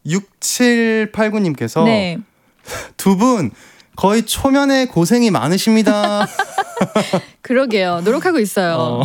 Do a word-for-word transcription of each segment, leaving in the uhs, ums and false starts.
육칠팔구님께서 네. 두 분 거의 초면에 고생이 많으십니다. 그러게요. 노력하고 있어요. 어.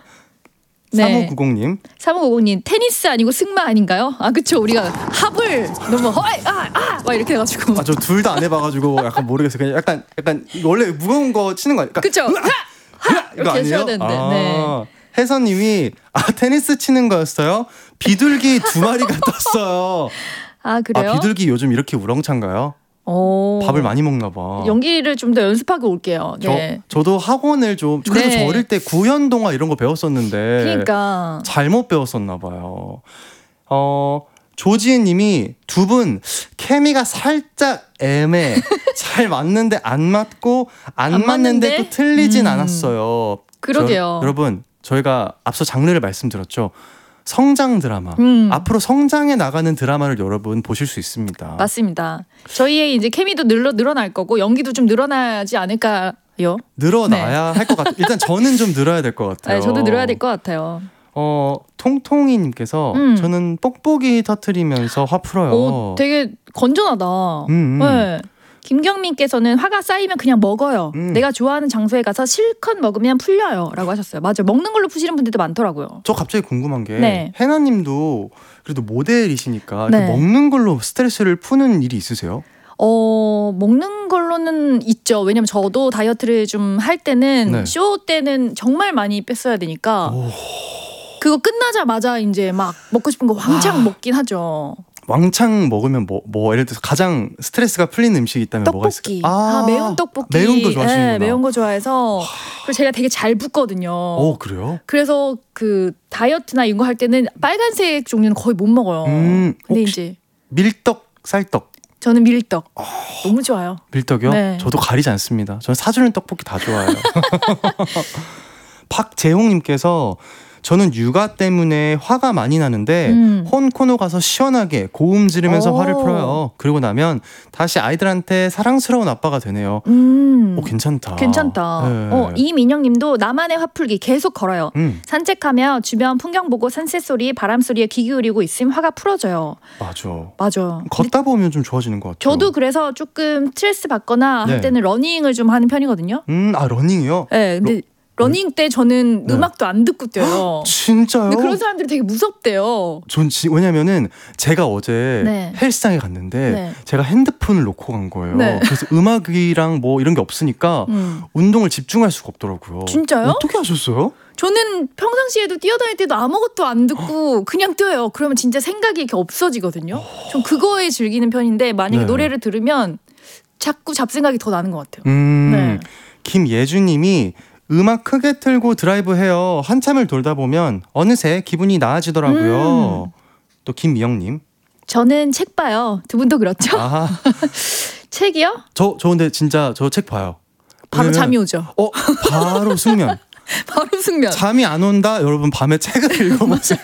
네. 삼오구공님. 삼오구공님 테니스 아니고 승마 아닌가요? 아 그쵸. 우리가 합을 너무 허이 아아 막 이렇게 해가지고. 아, 저 둘 다 안 해봐가지고 약간 모르겠어요. 그냥 약간 약간 원래 무거운 거 치는 거 아닐까? 그쵸. 하! 하! 이렇게 해줘야 되는데. 아, 네. 혜선님이 아 테니스 치는 거였어요? 비둘기 두 마리가 떴어요. 아 그래요? 아 비둘기 요즘 이렇게 우렁찬가요? 오. 밥을 많이 먹나 봐. 연기를 좀 더 연습하고 올게요. 네. 저, 저도 학원을 좀 그래도 네. 저 어릴 때 구연동화 이런 거 배웠었는데 그러니까 잘못 배웠었나 봐요. 어 조지혜님이 두 분 케미가 살짝 애매 잘 맞는데 안 맞고 안, 안 맞는데 맞는데? 또 틀리진 음. 않았어요. 그러게요. 저, 여러분 저희가 앞서 장르를 말씀드렸죠. 성장 드라마. 음. 앞으로 성장해 나가는 드라마를 여러분 보실 수 있습니다. 맞습니다. 저희의 이제 케미도 늘어 늘어날 거고 연기도 좀 늘어나지 않을까요? 늘어나야 할 것 같아요. 일단 저는 좀 늘어야 될 것 같아요. 네, 저도 늘어야 될 것 같아요. 어 통통이님께서 음. 저는 뽁뽁이 터트리면서 화 풀어요. 오, 되게 건전하다. 음, 음. 네. 김경민께서는 화가 쌓이면 그냥 먹어요. 음. 내가 좋아하는 장소에 가서 실컷 먹으면 풀려요. 라고 하셨어요. 맞아요. 먹는 걸로 푸시는 분들도 많더라고요. 저 갑자기 궁금한 게 네. 해나님도 그래도 모델이시니까 네. 그 먹는 걸로 스트레스를 푸는 일이 있으세요? 어, 먹는 걸로는 있죠. 왜냐면 저도 다이어트를 좀 할 때는 네. 쇼 때는 정말 많이 뺐어야 되니까 오. 그거 끝나자마자 이제 막 먹고 싶은 거 왕창 아. 먹긴 하죠. 왕창 먹으면 뭐, 뭐 예를 들어서 가장 스트레스가 풀리는 음식이 있다면 뭐가 떡볶이. 있을까요? 아, 매운 떡볶이. 매운 거 좋아하시는구나. 네, 매운 거 좋아해서 그리고 제가 되게 잘 붓거든요. 어 그래요? 그래서 그 다이어트나 이런 거 할 때는 빨간색 종류는 거의 못 먹어요. 음, 근데 혹시 이제 밀떡, 쌀떡. 저는 밀떡. 너무 좋아요. 밀떡이요? 네. 저도 가리지 않습니다. 저는 사주는 떡볶이 다 좋아해요. 박재홍님께서 저는 육아 때문에 화가 많이 나는데 음. 혼 코너 가서 시원하게 고음 지르면서 오. 화를 풀어요. 그리고 나면 다시 아이들한테 사랑스러운 아빠가 되네요. 음. 오 괜찮다. 괜찮다. 네. 어, 이민영님도 나만의 화풀기 계속 걸어요. 음, 산책하며 주변 풍경 보고 산새 소리, 바람 소리에 귀 기울이고 있으면 화가 풀어져요. 맞아. 맞아요. 걷다 보면 좀 좋아지는 것 같아요. 저도 그래서 조금 스트레스 받거나 네. 할 때는 러닝을 좀 하는 편이거든요. 음, 아 러닝이요? 네, 근데 러닝 때 저는 네. 음악도 안 듣고 뛰어요. 진짜요? 근데 그런 사람들이 되게 무섭대요. 전 지, 왜냐면은 제가 어제 네. 헬스장에 갔는데 네. 제가 핸드폰을 놓고 간 거예요. 네. 그래서 음악이랑 뭐 이런 게 없으니까 음. 운동을 집중할 수가 없더라고요. 진짜요? 어떻게 하셨어요? 저는 평상시에도 뛰어다닐 때도 아무것도 안 듣고 그냥 뛰어요. 그러면 진짜 생각이 이렇게 없어지거든요. 전 그거에 즐기는 편인데 만약에 네. 노래를 들으면 자꾸 잡생각이 더 나는 것 같아요. 음, 네. 김예주님이 음악 크게 틀고 드라이브 해요. 한참을 돌다 보면 어느새 기분이 나아지더라고요. 음. 또 김미영님. 저는 책 봐요. 두 분도 그렇죠? 아, 책이요? 저, 저 근데 진짜 저 책 봐요. 바로 왜냐면- 잠이 오죠. 어, 바로 숙면. 바로 숙면. 잠이 안 온다? 여러분 밤에 책을 읽어보세요.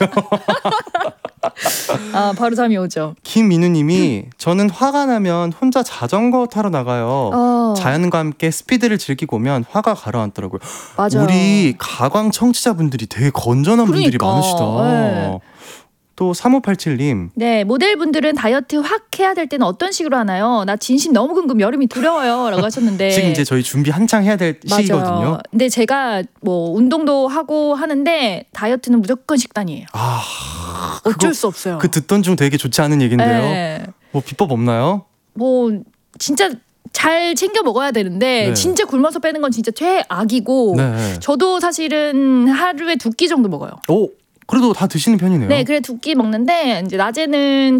아, 바로 잠이 오죠. 김민우님이 저는 화가 나면 혼자 자전거 타러 나가요. 어. 자연과 함께 스피드를 즐기고 오면 화가 가라앉더라고요. 맞아요. 우리 가광 청취자분들이 되게 건전한 분들이 그러니까, 많으시다. 네. 또 삼오팔칠님. 네, 모델분들은 다이어트 확 해야 될 때는 어떤 식으로 하나요? 나 진심 너무 궁금, 여름이 두려워요. 라고 하셨는데. 지금 이제 저희 준비 한창 해야 될 맞아요. 시기거든요. 근데 제가 뭐 운동도 하고 하는데 다이어트는 무조건 식단이에요. 아, 어쩔 그거- 수 없어요. 그 듣던 중 되게 좋지 않은 얘긴데요. 네. 뭐 비법 없나요? 뭐 진짜 잘 챙겨 먹어야 되는데 네. 진짜 굶어서 빼는 건 진짜 최악이고 네. 저도 사실은 하루에 두 끼 정도 먹어요. 오, 그래도 다 드시는 편이네요. 네, 그래 두 끼 먹는데 이제 낮에는